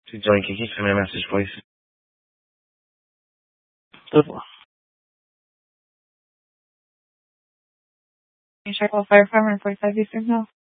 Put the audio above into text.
To join, can you send me a message, please? Charcoal Fire Department, 45 Eastern Hill.